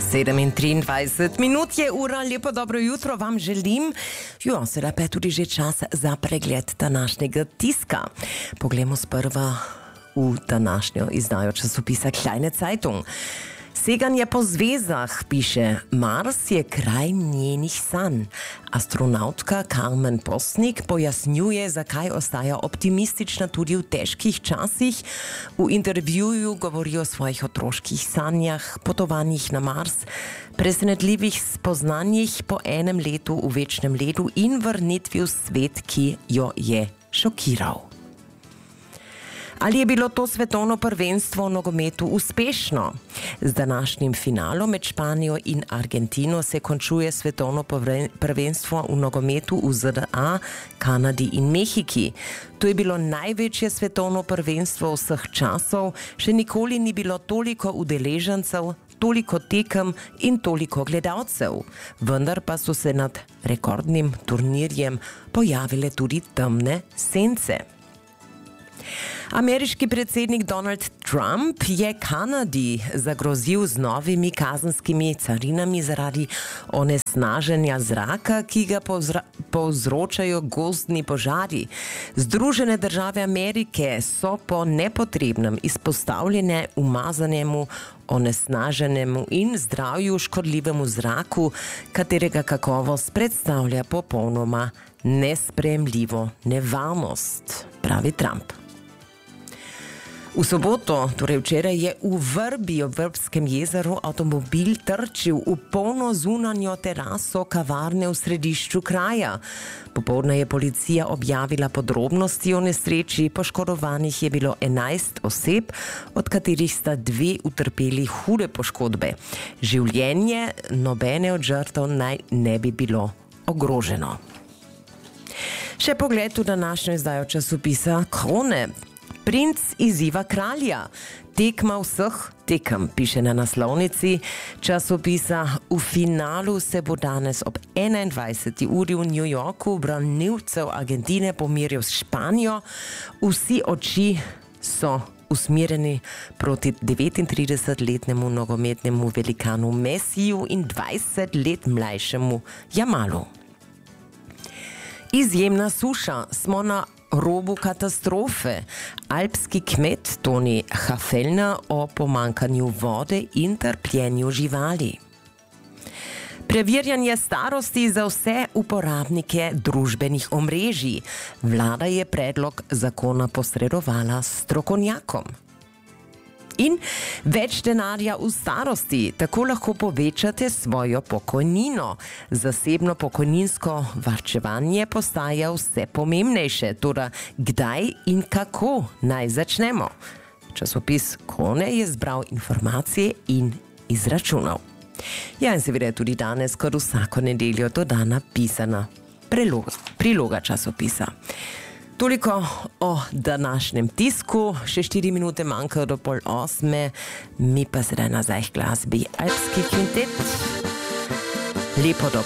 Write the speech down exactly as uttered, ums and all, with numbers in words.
sedem in triindvajset minut je ura, lepo dobro jutro vam želim. Jo, sedaj pa je tudi že čas za pregled današnjega tiska. Poglejmo sprva v današnjo izdajo časopisa Kleine Zeitung. Seganje po zvezdah, piše, Mars je kraj njenih sanj. Astronautka Carmen Postnik pojasnjuje, zakaj ostaja optimistična tudi v težkih časih. V intervjuju govori o svojih otroških sanjah, potovanjih na Mars, presenetljivih spoznanjih po enem letu v večnem ledu in vrnitvi v svet, ki jo je šokiral. Ali je bilo to svetovno prvenstvo v nogometu uspešno? Z današnjim finalom med Španijo in Argentino se končuje svetovno prvenstvo v nogometu v Z D A, Kanadi in Mehiki. To je bilo največje svetovno prvenstvo vseh časov, še nikoli ni bilo toliko udeležencev, toliko tekem in toliko gledalcev. Vendar pa so se nad rekordnim turnirjem pojavile tudi temne sence. Ameriški predsednik Donald Trump je Kanadi zagrozil z novimi kazenskimi carinami zaradi onesnaženja zraka, ki ga povzročajo gozdni požari. Združene države Amerike so po nepotrebnem izpostavljene umazanemu, onesnaženemu in zdravju škodljivemu zraku, katerega kakovost predstavlja popolnoma nesprejemljivo nevarnost, pravi Trump. V soboto, torej včeraj, je v Vrbi ob Vrbskem jezeru avtomobil trčil v polno zunanjo teraso kavarne v središču kraja. Popoldne je policija objavila podrobnosti o nesreči, poškodovanih je bilo enajst oseb, od katerih sta dve utrpeli hude poškodbe. Življenje nobene od žrtev naj ne bi bilo ogroženo. Še pogled v današnjo izdajo časopisa Krone. Princ izziva kralja. Tekma vseh tekem, piše na naslovnici časopisa. V finalu se bo danes ob enaindvajseti uri v New Yorku branilcev Argentine pomiril s Španijo. Vsi oči so usmerjeni proti devetintridesetletnemu nogometnemu velikanu Messiju in dvajset let mlajšemu Jamalu. Izjemna suša, smo na robu katastrofe. Alpski kmet Toni Hafelner o pomankanju vode in trpljenju živali. Preverjanje starosti za vse uporabnike družbenih omrežij. Vlada je predlog zakona posredovala strokovnjakom. In več denarja v starosti, tako lahko povečate svojo pokojnino. Zasebno pokojninsko varčevanje postaja vse pomembnejše, toda kdaj in kako naj začnemo? Časopis Krone je zbral informacije in izračunal. Ja, in seveda je tudi danes, kot vsako nedeljo, dodana pisana priloga, priloga časopisa. Toliko o današnjem tisku, še štiri minute manjkajo do pol osme, mi pa sedaj nazaj k glasbi Alpski kvintet. Lepo dobro.